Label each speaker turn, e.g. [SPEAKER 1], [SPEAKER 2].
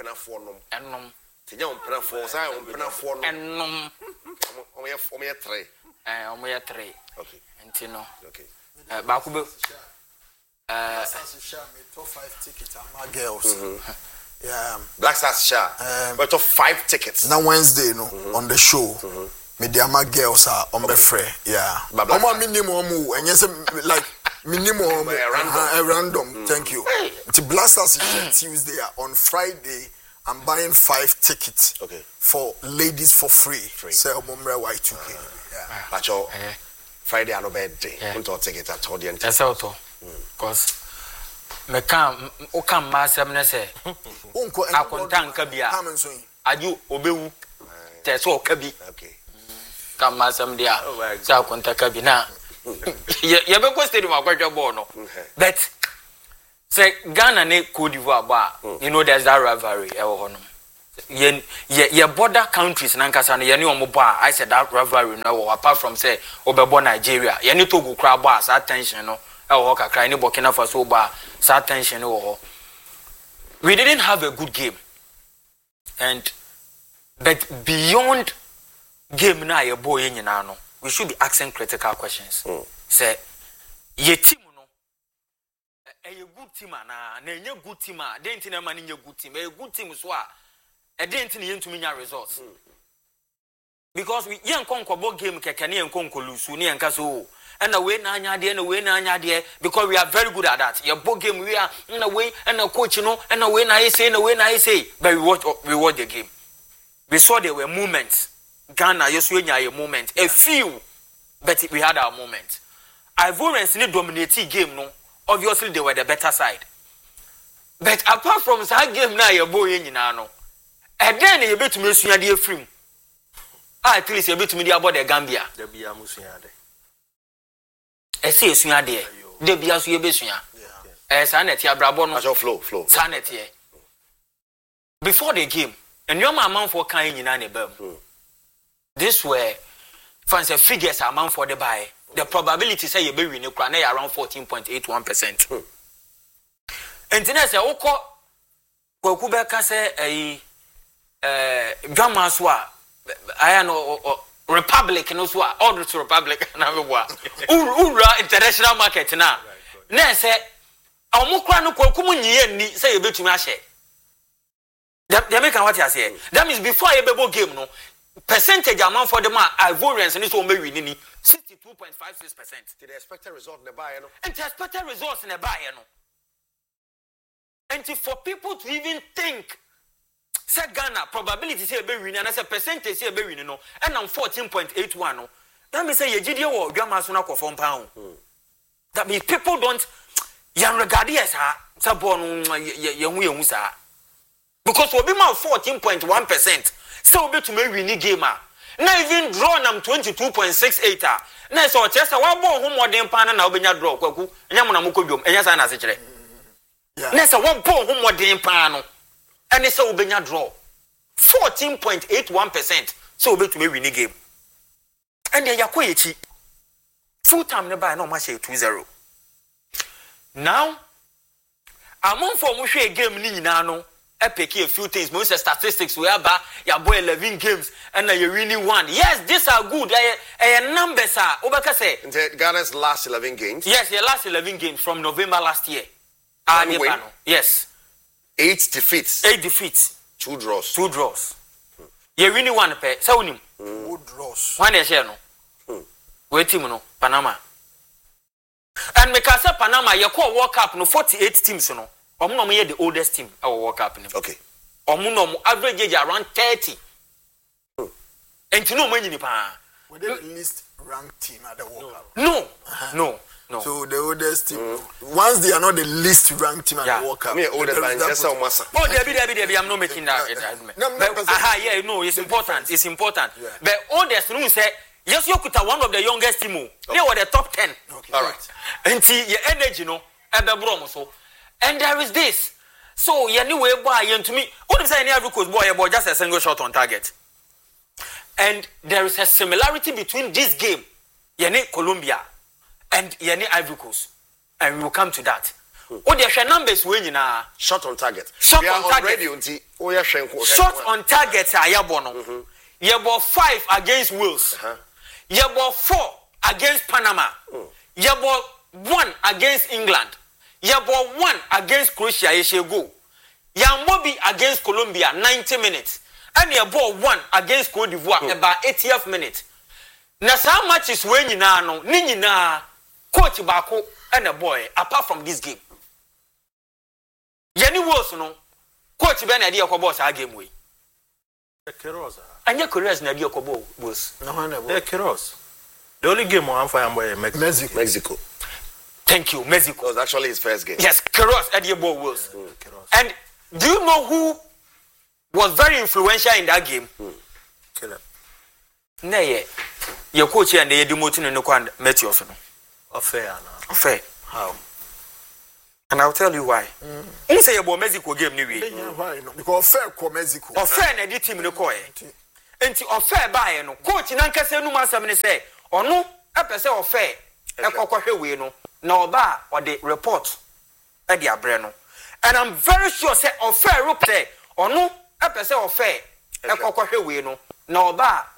[SPEAKER 1] pena for nom.
[SPEAKER 2] Enom.
[SPEAKER 1] Tinya on pena for say on pena for nom.
[SPEAKER 2] Enom.
[SPEAKER 1] Omo 3.
[SPEAKER 2] Omo 3.
[SPEAKER 1] Okay.
[SPEAKER 2] Enti no.
[SPEAKER 1] Okay.
[SPEAKER 2] Ba ku be
[SPEAKER 3] Sasha me top 5 tickets and my girls. Yeah.
[SPEAKER 1] Black Stars Sha. But top 5 tickets.
[SPEAKER 3] Now Wednesday on the show. Me the my girls are on the free. Yeah. Omo minimum and yes like minimum random. Thank you. The Black Stars Tuesday on Friday. I'm buying 5 tickets for ladies for free. Say Omomre Y2K. Yeah.
[SPEAKER 1] Pacho Friday no birthday. Unto ticket at all the end.
[SPEAKER 2] That's auto. Cause me can o kan ma asem ne se.
[SPEAKER 3] Unko
[SPEAKER 2] akonta nka bia. Aju obewu. Te so ka bi.
[SPEAKER 1] Okay.
[SPEAKER 2] Kan ma asem dia. Say akonta ka bi na. Ye be go stadium akwadwa ball no. But say Ghana ne Cote d'Ivoire ba, you know there's that rivalry e wo hono. Ye border countries nankasa no ye ne omo ba, I said that rivalry no apart from say obebo Nigeria, ye ne Togo kra ba sa tension no e wo kakra ne Burkina Faso ba sa tension no wo. We didn't have a good game. But beyond game na ye boy nyina no, we should be asking critical questions. Say ye team a good team na enye good team a didn't na man enye good team a good team so a didn't need to mean results because we yen konkobo game keke na yen konko lusu na yen kaso and we na anya de na we na anya de because we are very good at that your ball game we are na we and na coach no and na we na say na we na say but we watch the game we saw there were moments Ghana yesu enya a moment a few but we had our moment Ivorians need dominate game no. Obviously they were the better side. But apart from that game now your boy nyina no. And then you bet me sua de afrim. At least you bet me dey about the Gambia.
[SPEAKER 4] Da bia musua de.
[SPEAKER 2] Say sua de. Da bia so ye besua. Sanet ya brabo no.
[SPEAKER 1] Flow.
[SPEAKER 2] Sanet ye. Before the game, and your man for kan nyina ne bam. This were fancy figures amount for the buy. The probability say you be win around 14.81%. And then say oko kwaku be ka say drama so I know republic no so all the republic na be boa ura international market na na say omukra no kwaku munyiye ni say you betumi ahye they make what you say that means before you be game no percentage amount for them Ivorians and so be winning 62.56%.
[SPEAKER 1] Did the expected result in the buy no?
[SPEAKER 2] And the expected results in the buy no. And for people to even think say Ghana probability say be winning and as a percentage say be winning no and I'm 14.81 no. That means say ye gidi wo dwama so na kofo pound. That means people don't yan regard yes ha say ball no ye hu sa. Because we be ma 14.1%. So we to me win game na even draw nam 22.68 na so chesa wa bo ho modern pan na obenya draw kwaku enya mo na mokodwom enya sa na se kire na so wa bo ho modern pan no ene se obenya draw 14.81% so we to me win game and then yakoyechi full time ne buy na o ma share 2-0 now among for mo hwe game ni nyina no epic a few things most statistics we have ya boy 11 games and you winning one. Yes, these are good. Numbers are obaka say
[SPEAKER 1] Ghana's last 11 games.
[SPEAKER 2] Yes, your last 11 games from November last year.
[SPEAKER 1] Win.
[SPEAKER 2] Yes.
[SPEAKER 1] 8 defeats.
[SPEAKER 2] 8 defeats.
[SPEAKER 1] 2 draws.
[SPEAKER 2] 2 draws. You winning one pair. So unim.
[SPEAKER 3] 2 draws.
[SPEAKER 2] One is here no. Wait team no Panama. And me ka say Panama you call World Cup no 48 teams no. Omo no the oldest team our World Cup.
[SPEAKER 1] Okay.
[SPEAKER 2] Omo no average age around 30. And you know money ni pa.
[SPEAKER 3] Were they the least ranked team at the World Cup?
[SPEAKER 2] No.
[SPEAKER 3] So the oldest team. Once they are not the least ranked team at the World Cup.
[SPEAKER 1] Me older than just Massa.
[SPEAKER 2] Oh, Debbie, I'm not making that. It's important. It's important.
[SPEAKER 3] Yeah.
[SPEAKER 2] But oldest room say yes, you could have one of the youngest team. They were the top 10.
[SPEAKER 3] Okay.
[SPEAKER 1] All right.
[SPEAKER 2] And your energy, no, and there is this. So anyway, boy, to me, what is any other coach boy just a single shot on target? And there is a similarity between this game, Colombia, and Ivory Coast, and we will come to that. o de hwe numbers we nyina
[SPEAKER 1] shot on target.
[SPEAKER 2] Shot on target.
[SPEAKER 1] Radio nti o ye hwenko.
[SPEAKER 2] Shot on target ayabo no. Yebo 5 against Wales. Yebo 4 against Panama. Yebo 1 against England. Yebo 1 against Croatia yeshego. Yambobi against Colombia 90 minutes. And yebo 1 against Cote d'Ivoire about 80th minute. Na how much is we nyina no ni nyina coach bako and a boy apart from this game. Yeni Wales no coach be na dey akobo sa game we.
[SPEAKER 4] Keros.
[SPEAKER 2] Anya Koreas na dey akobo Wales.
[SPEAKER 3] No one
[SPEAKER 4] Keros. The only game on fire boy
[SPEAKER 1] Mexico.
[SPEAKER 2] Thank you, Mexico.
[SPEAKER 1] It was actually his first game.
[SPEAKER 2] Yes, Keros at the ball Wales. And do you know who was very influential in that game?
[SPEAKER 4] Killer.
[SPEAKER 2] Nay, your coach and the demoting and no one met you often.
[SPEAKER 4] Affair.
[SPEAKER 2] How? And I'll tell you why. You say about Mexico game new
[SPEAKER 3] because fair ko Mexico.
[SPEAKER 2] Or fair na di team no koy. Enti or fair buy no. Coach na nkase no masam ne say, ono epese or fair e kokohwe we no. Na oba or the report e di abre no. And I'm very sure say or fair rope say ono epese or fair e kokohwe we no. Na oba